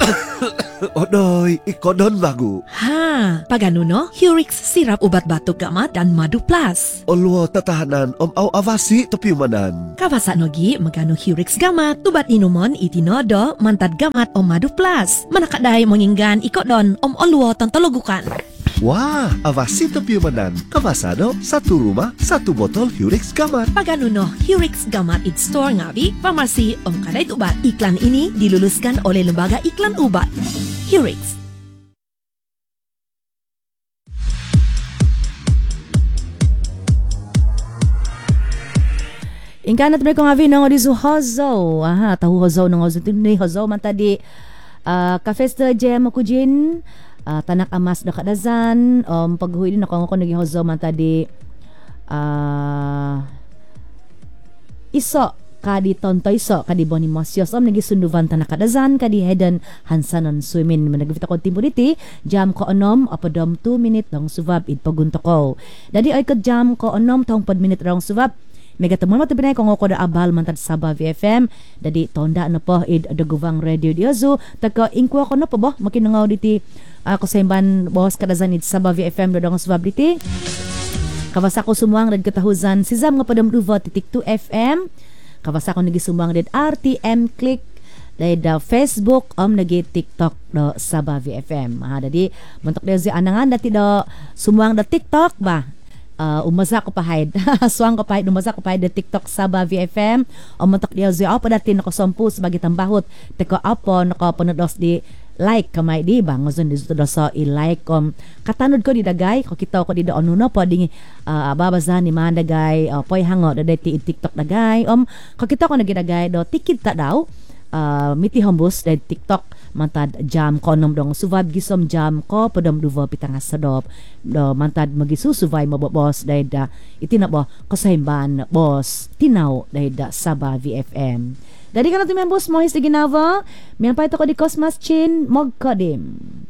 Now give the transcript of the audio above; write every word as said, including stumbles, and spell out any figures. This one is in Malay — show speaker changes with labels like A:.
A: Odoy, ikodon bago.
B: Ha, pagano no? Hurix sirap ubat batuk gamat dan madu plus.
A: Olwo tatahanan om au avasi topiumanan.
B: Kawasa nogi magano Hurix gamat tubat inumon itinodo mantad gamat om madu plus. Manakaday menginggan ikodon om olwo tantologukan.
A: Wah, avasi topiumanan. Kawasano, satu rumah, satu botol Hurix gamat.
B: Pagano no, Hurix gamat it store ngabi, farmasi om kadai ubat. Iklan ini diluluskan oleh Lembaga Iklan Ubat. Hurix.
C: Ingkanat mereka ngavi nang odi su hozo. Aha, tahu hozo nang hozo ni hozo man tadi uh, ka festa jam kujin uh, tanak amas dekat dazan um paghuy din ako ngoko nagi hozo man tadi uh, iso kadi tonto iso kadi boni mosios om nagi sunduvan tanak dazan kadi hedan hansanon swimin managvita ko timpo diti jam ko onom apadom two minute dong subab id paguntoko. Dadi ay ka jam ko onom tong pod minute rong subab mega teman mata binay kung ako da abal mantad Sabah V F M. Dadi tonda na po id daguvang radio diozu taga ingkwa ko na po ba makinangaw diti ako sa imban boss kadazan id Sabah V F M do dong subab diti. Kawasa ko sumuang red katahuzan si Zam nga padam duva titik two F M. Kawasa ko nagi sumuang red R T M click dahil da Facebook om nagi TikTok do Sabah V F M. Ha dadi mentok dia si anangan dati do sumuang da TikTok ba. Uh, umasa ko pahid suang ko pahid umasa ko pahid da TikTok Sabah V F M o mentok dia si apa dati nako sompu sebagai tambahot teko apo nako penodos di like kamay di ba ngozon di do so i like kom katanod ko di dagay ko kita ko di do onuno po ding uh, babazan ni man dagay uh, poy hango da dati TikTok dagay om ko kita ko nagidagay do tikit ta daw uh, miti hombus da TikTok mantad jam konom dong suvab gisom jam ko podom duvo pitanga sadop do mantad magisusuvay mabobos dahil da itina bo kasaimban boss tinaw dahil da Sabah V F M. Dari kana tu membos mo his ginava, mian pa ito ko di Cosmas Chin Mogkodim.